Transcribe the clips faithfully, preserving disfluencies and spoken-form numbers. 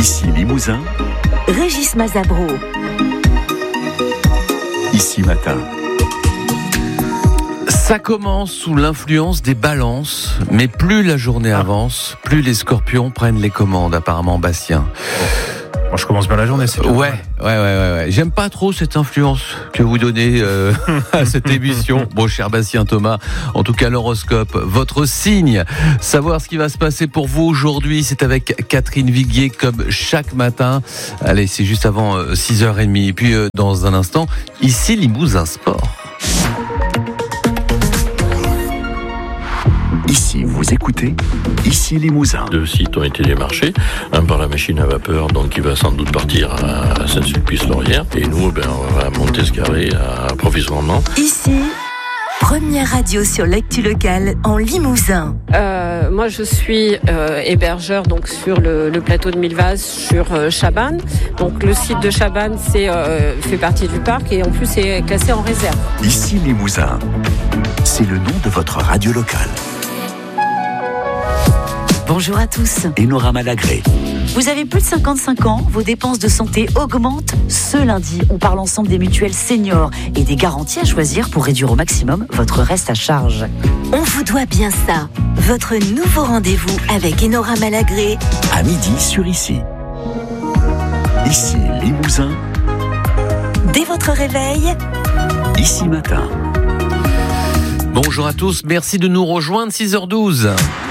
Ici Limousin, Régis Mazabro. Ici Matin. Ça commence sous l'influence des balances, mais plus la journée avance, plus les scorpions prennent les commandes, apparemment Bastien. Moi, je commence bien la journée, c'est bien. Ouais, ouais, ouais, ouais, ouais. J'aime pas trop cette influence que vous donnez euh, à cette émission. Bon, cher Bastien Thomas, en tout cas l'horoscope, votre signe. Savoir ce qui va se passer pour vous aujourd'hui, c'est avec Catherine Viguier, comme chaque matin. Allez, c'est juste avant euh, six heures trente. Et puis, euh, dans un instant, ici Limousin Sport. Ici, vous écoutez, ici Limousin. Deux sites ont été démarchés, un par la machine à vapeur, donc qui va sans doute partir à Saint-Sulpice-Laurière, et nous, ben, on va monter ce carré à provisoirement. Ici, première radio sur l'actu locale en Limousin. Euh, moi, je suis euh, hébergeur donc sur le, le plateau de Millevaches sur euh, Chabannes. Donc, le site de Chabannes c'est, euh, fait partie du parc et en plus, c'est classé en réserve. Ici Limousin, c'est le nom de votre radio locale. Bonjour à tous. Enora Malagré. Vous avez plus de cinquante-cinq ans, vos dépenses de santé augmentent. Ce lundi, on parle ensemble des mutuelles seniors et des garanties à choisir pour réduire au maximum votre reste à charge. On vous doit bien ça. Votre nouveau rendez-vous avec Enora Malagré. À midi sur Ici. Ici Limousin. Dès votre réveil. Ici Matin. Bonjour à tous, merci de nous rejoindre, six heures douze.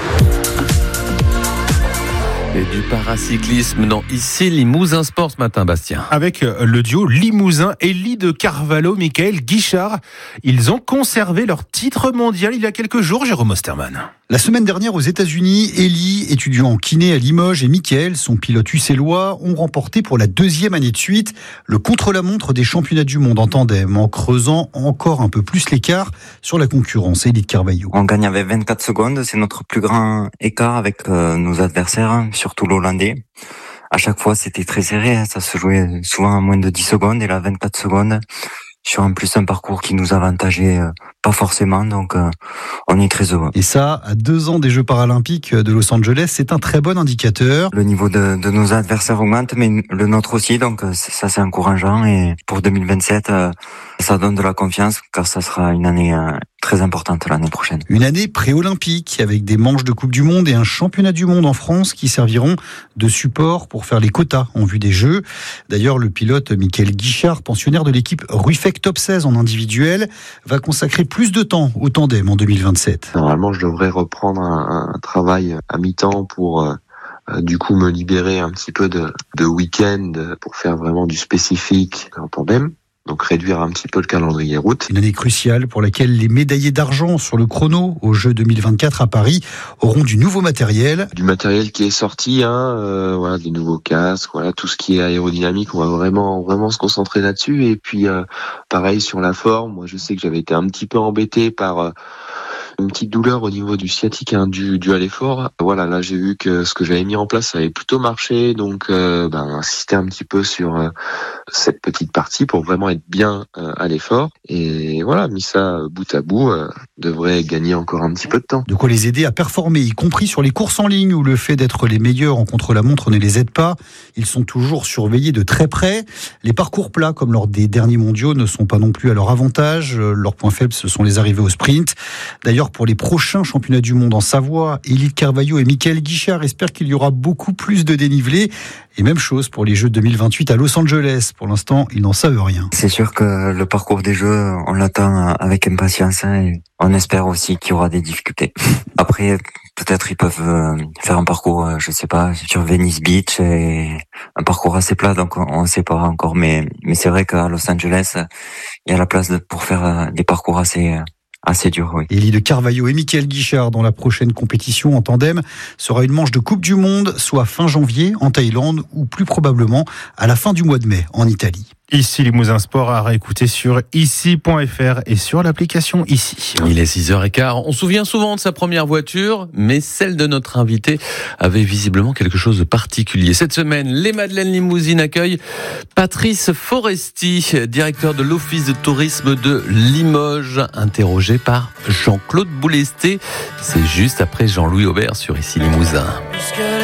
Et du paracyclisme dans Ici Limousin Sport ce matin, Bastien. Avec le duo Limousin, Élie de Carvalho, Michael Guichard. Ils ont conservé leur titre mondial il y a quelques jours, Jérôme Osterman. La semaine dernière aux États-Unis, Élie, étudiant en kiné à Limoges, et Michael, son pilote uccellois, ont remporté pour la deuxième année de suite le contre-la-montre des championnats du monde en tandem, en creusant encore un peu plus l'écart sur la concurrence. Élie de Carvalho. On gagne avec vingt-quatre secondes, c'est notre plus grand écart avec euh, nos adversaires, surtout l'Hollandais. À chaque fois, c'était très serré, ça se jouait souvent à moins de dix secondes, et là, vingt-quatre secondes, sur en plus un parcours qui nous avantageait euh, pas forcément, donc euh, on est très heureux. Et ça, à deux ans des Jeux Paralympiques de Los Angeles, c'est un très bon indicateur. Le niveau de, de nos adversaires augmente, mais le nôtre aussi, donc euh, ça c'est encourageant, et pour deux mille vingt-sept, euh, ça donne de la confiance, car ça sera une année euh, très importante l'année prochaine. Une année pré-olympique, avec des manches de Coupe du Monde et un championnat du monde en France qui serviront de support pour faire les quotas en vue des Jeux. D'ailleurs, le pilote Michael Guichard, pensionnaire de l'équipe Ruffec Top seize en individuel, va consacrer plus de temps au tandem en deux mille vingt-sept. Normalement, je devrais reprendre un, un travail à mi-temps pour euh, euh, du coup me libérer un petit peu de, de week-end pour faire vraiment du spécifique en tandem. Donc réduire un petit peu le calendrier route. Une année cruciale pour laquelle les médaillés d'argent sur le chrono aux Jeux deux mille vingt-quatre à Paris auront du nouveau matériel. Du matériel qui est sorti, hein, euh, voilà, des nouveaux casques, voilà, tout ce qui est aérodynamique, on va vraiment vraiment se concentrer là-dessus. Et puis euh, pareil sur la forme, moi je sais que j'avais été un petit peu embêté par euh, une petite douleur au niveau du sciatique hein, dû, dû à l'effort. Voilà, là j'ai vu que ce que j'avais mis en place ça avait plutôt marché, donc euh, ben, insister un petit peu sur euh, cette petite partie pour vraiment être bien euh, à l'effort. Et voilà, mis ça bout à bout, euh, devrait gagner encore un petit peu de temps. De quoi les aider à performer, y compris sur les courses en ligne où le fait d'être les meilleurs en contre-la-montre ne les aide pas. Ils sont toujours surveillés de très près. Les parcours plats, comme lors des derniers mondiaux, ne sont pas non plus à leur avantage. Leur point faible, ce sont les arrivées au sprint. D'ailleurs, pour les prochains championnats du monde en Savoie, Élie de Carvalho et Michael Guichard espèrent qu'il y aura beaucoup plus de dénivelé. Et même chose pour les Jeux deux mille vingt-huit à Los Angeles. Pour l'instant, ils n'en savent rien. C'est sûr que le parcours des Jeux, on l'attend avec impatience et on espère aussi qu'il y aura des difficultés. Après, peut-être ils peuvent faire un parcours, je sais pas, sur Venice Beach et un parcours assez plat, donc on ne sait pas encore. Mais, mais c'est vrai qu'à Los Angeles, il y a la place pour faire des parcours assez... assez dur, oui. Élie de Carvalho et Michael Guichard dans la prochaine compétition en tandem sera une manche de Coupe du Monde, soit fin janvier en Thaïlande ou plus probablement à la fin du mois de mai en Italie. Ici Limousin Sport à réécouter sur ici point f r et sur l'application Ici. Il est six heures quinze. On se souvient souvent de sa première voiture, mais celle de notre invité avait visiblement quelque chose de particulier. Cette semaine, les Madeleines Limousines accueillent Patrice Foresti, directeur de l'Office de tourisme de Limoges, interrogé par Jean-Claude Boulesté. C'est juste après Jean-Louis Aubert sur Ici Limousin.